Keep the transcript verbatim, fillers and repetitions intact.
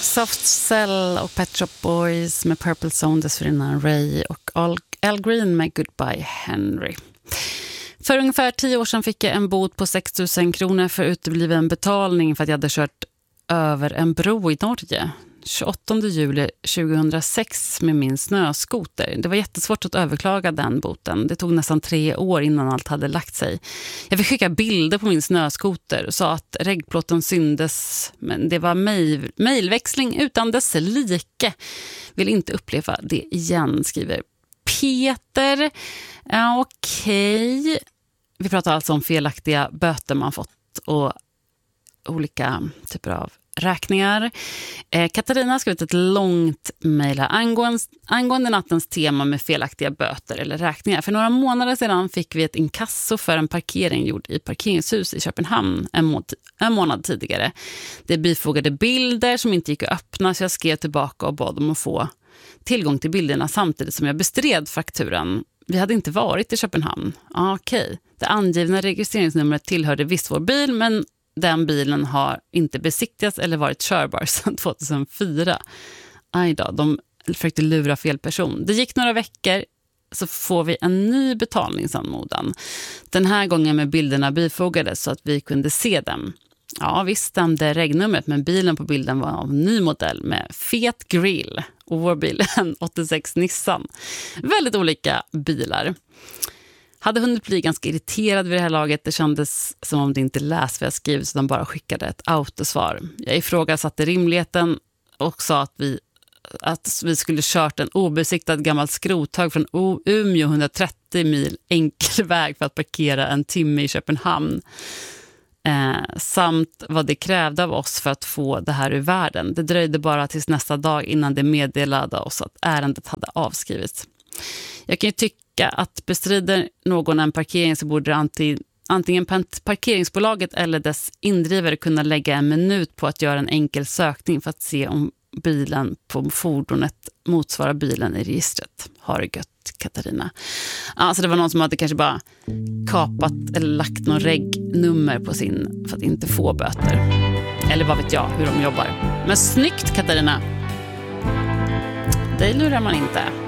Soft Cell och Pet Shop Boys med Purple Zone, dessförinnan Ray och Al, Al Green med Goodbye Henry. För ungefär tio år sedan fick jag en bot på sex tusen kronor för utebliven betalning för att jag hade kört över en bro i Norge tjugoåttonde juli tjugohundrasex med min snöskoter. Det var jättesvårt att överklaga den boten. Det tog nästan tre år innan allt hade lagt sig. Jag fick skicka bilder på min snöskoter och sa att reggplåten syndes, men det var mail- mailväxling utan dess like. Vill inte uppleva det igen, skriver Peter. Ja, okej. Vi pratar alltså om felaktiga böter man fått och olika typer av räkningar. Eh, Katarina har skrivit ett långt mejl angående, angående nattens tema med felaktiga böter eller räkningar. För några månader sedan fick vi ett inkasso för en parkering gjord i parkeringshus i Köpenhamn en, må- en månad tidigare. Det bifogade bilder som inte gick att öppna, så jag skrev tillbaka och bad om att få tillgång till bilderna samtidigt som jag bestred fakturan. Vi hade inte varit i Köpenhamn. Ah, okej. Okay. Det angivna registreringsnumret tillhörde visst vår bil, men den bilen har inte besiktigats eller varit körbar sedan tjugohundrafyra. Aj då, de försökte lura fel person. Det gick några veckor, så får vi en ny betalningsanmodan. Den här gången med bilderna bifogade så att vi kunde se dem. Ja, visst stämde regnumret, men bilen på bilden var av ny modell med fet grill. Och vår bil en åttiosex Nissan. Väldigt olika bilar. Hade hunnit bli ganska irriterad vid det här laget. Det kändes som om det inte läst vad jag skrivit, så de bara skickade ett autosvar. Jag ifrågasatte rimligheten och sa att vi, att vi skulle kört en obesiktad gammal skrothög från Umeå hundratrettio mil enkel väg för att parkera en timme i Köpenhamn. Eh, samt vad det krävde av oss för att få det här ur världen. Det dröjde bara tills nästa dag innan det meddelade oss att ärendet hade avskrivits. Jag kan ju tycka att bestrider någon en parkering så borde antingen, antingen parkeringsbolaget eller dess indrivare kunna lägga en minut på att göra en enkel sökning för att se om bilen på fordonet motsvarar bilen i registret. Har det gött, Katarina. Alltså det var någon som hade kanske bara kapat eller lagt någon regnummer på sin för att inte få böter. Eller vad vet jag hur de jobbar. Men snyggt, Katarina. Det lurar man inte.